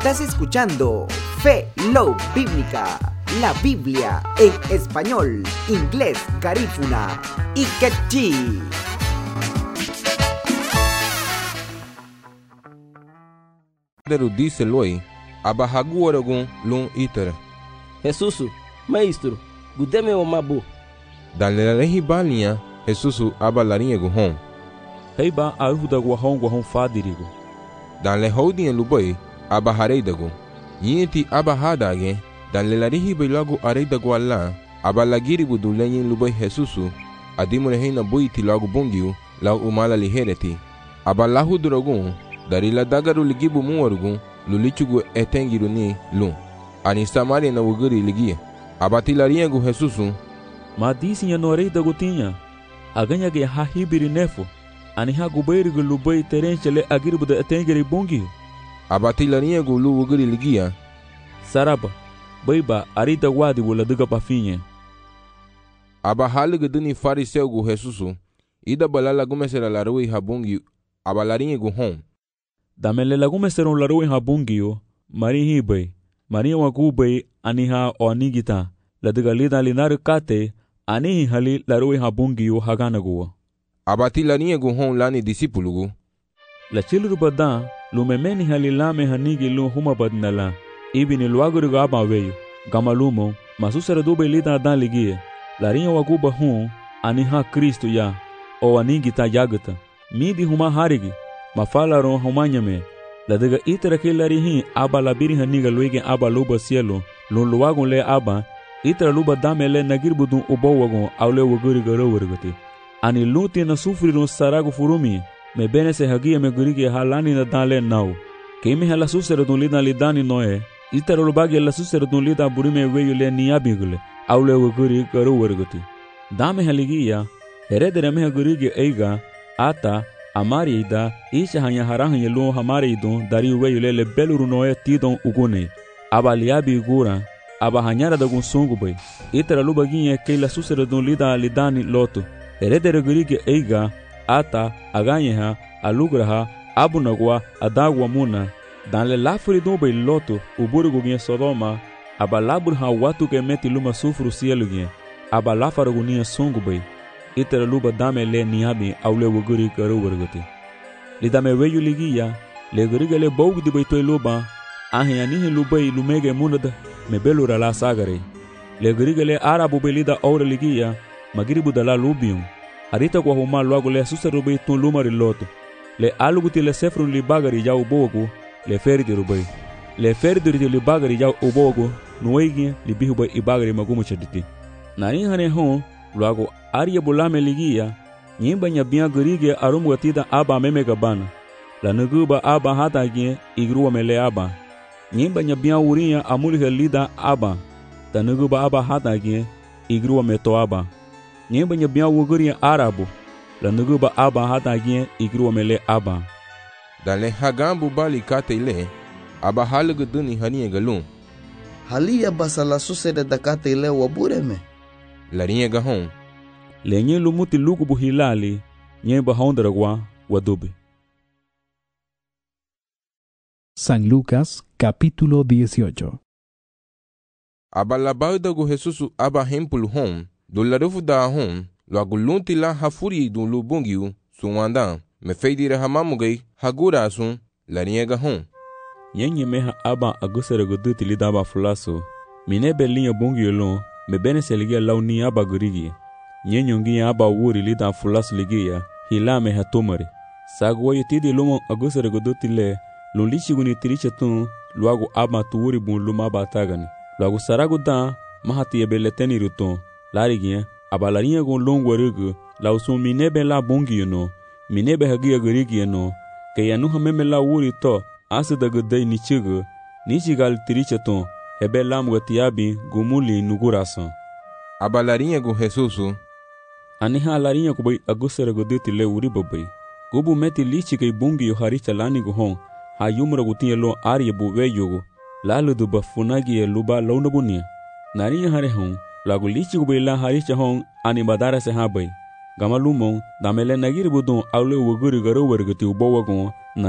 Estás escuchando Fe, Love Bíblica, la Biblia en español, inglés, garífuna y quechí. Dice Loi, abahaguaragun lun itere. Jesusu, maestro, gudeme o mabu. Dale la lehi balinha, Jesusu abalarinha guhon. Heiba aruda guahon fadirigo. Dale houdin lubai, abahareidagu. Yinti abahadage, dale la lehi bailago areidagu ala, abalagiri budulenyin lubai Jesusu, adimurehina buiti lago bungiu, lau umala lihereti. Abalahu drogun, darila dagaru ligibu muarugun, lulichugu etengiru ni lun. Ani samari na wuguri ligia. Abatilarinha gu Jesusu. Madisinya no areidagu tinha. Aganha ge hahibiri nefo. Ani ha gubairigu lubai terenchele agiribu da etengiri bungiu. Abatilarinha gu lu wuguri ligia. Saraba, baiba arita wadi wala duga pafinha. Abahaligu duni fariseu gu Jesusu. Ida balala gumesera larui habungi abalarinha gu hon. Damele lagumeseron larui habungio, mari hibai. Maria wakubai aniha o anigita. La duga lida linaru kate, anihi hali larui habungio haganaguwa. Abatilarinha gu hon lani disipulugu. La chiluru badan, lumemeni hali lame hanigi lu huma badnala. Ibini luaguru aba weyo. Gamalumo, masusara dube lida adan ligie. Larinha wakuba hun, aniha Kristo ya. O anigita yagata. Midi huma harigi. Mafalaron humanyame. La daga itera ke larihin aba labiri haniga luige aba luba cielo. Lun luagun le aba. Itera luba dame le nagirbudun ubowagun aule waguri garowargati. Ani luti na sufrirun saragu furumi. Me bene se hagia me gurigi halani na dale nau. Kemi hala suseradun lida lidani noe. Itera lubagi la suseradun lida burime weyu le niyabigule. Aule waguri garowargati. Dame haligia. Heredere me gurigi eiga. Ata. Amari ida isha hanya harahan yelu hamari idon dari uwe yulele beluru noe tidon ugune. Aba liabi igura, aba hanyara dagun sungu bay. Itera lubaginye keila susere don lida lidani lotu. Heredere gurige eiga, ata, aganyeha, alugraha, abunagwa, adagwa muna. Danle lafuri don bay lotu, uburuguginye Sodoma, aba laburha watu ke meti luma sufru sieluginye. Aba lafaraguninye sungu bay. Itera luba dame le niabi aule wuguri garu wargati. Lidame weyu ligia, le guriga le bawg di baytoy luba, ahi anihi lubai lumege munada, me belura la sagare. Le guriga le arabu belida aure ligia, magiribu da la lubium. Arita kwa huma luago le susaru baytun lumari loto. Le aluguti le sefrun li bagari jau bogu, le ferdi rubai. Le ferdi li bagari jau ubogu, nuegi li bihubai ibagari magumu chaditi. Nani hane hon, luago Arya bulame ligia, nyimba nyabia gurige arumgatida aba memega bana. La nuguba aba hatagie igruwa mele aba. Nyimba nyabia uria amulhe lida aba. Ta nuguba aba hatagie igruwa meto aba. Nyimba nyabia wuguria arabu. La nuguba aba hatagie igruwa mele aba. Dale hagambu bali kate ile, aba haligu duni haniye galun. Halia basala susede dakate ile wabureme. Larinha gahon. Lenye lumuti lugu buhilali, nye bahondragwa wadube. San Lucas, capítulo 18. Abalabauda gu Jesusu aba hempulu hon, do larufu da hon, lo agulunti la hafuri du lubungiu, sunwanda, me feidire hamamugai, hagura asun, larinha gahon. Yenye meha aba agusere guduti lidaba fulaso, mine belinha bungiu lon, me bene seligia launi aba gurigi. Nyenyongia aba wuri lida fulas ligia, hilame hatumari. Sagwa yutidi lumo agusere goduti le, lulichi guni tiriche tun, luagu aba tuwuri bun luma aba tagani. Luagu saragu da, mahati yebeleteni ruton, larigia, aba larinha gun longwa rugu, lausun minebe la bungi yuno, minebe hagia gurigi yuno, ke yanuha meme la wuri to, asida gudai nichigu, nichigal tiriche tun, hebe lam gatiabi gumuli nugurasan. Aba larinha gu Jesusu. Aniha larinha kubai agusere goduti le uri babai. Gubu meti lichi kei bungi yo haricha lani guhon, ha yumra gutinye lo arye buwe yogo, lalu duba funagi ye luba launa bunia. Narinya hare hon, lagu lichi kubai la haricha hon, ani badara se habai. Gamalumon, damele nagiri budon aule wuguri garo wargati ubawagon,